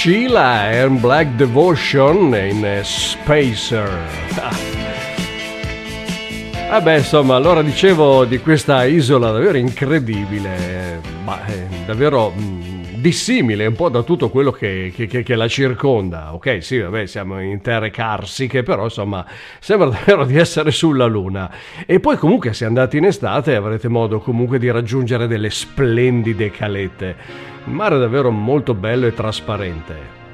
Sheila and Black Devotion in Spacer. Vabbè, insomma, allora dicevo di questa isola davvero incredibile, ma davvero dissimile un po' da tutto quello che la circonda. Ok, sì, vabbè, siamo in terre carsiche, però insomma sembra davvero di essere sulla Luna. E poi comunque se andate in estate avrete modo comunque di raggiungere delle splendide calette. Il mare è davvero molto bello e trasparente.